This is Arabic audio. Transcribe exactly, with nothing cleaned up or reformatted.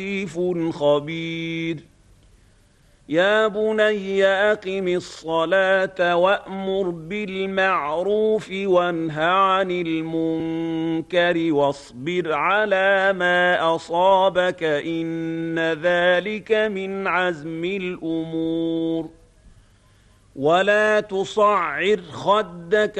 لطيف خبير يا بني أقم الصلاة وأمر بالمعروف وانه عن المنكر واصبر على ما أصابك إن ذلك من عزم الأمور ولا تصعر خدك